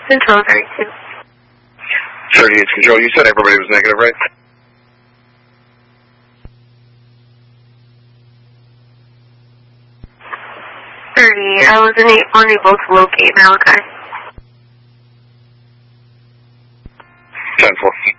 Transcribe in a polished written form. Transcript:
Control 32. 38 Control, you said everybody was negative, right? I was unable to locate Malachi. 10-4.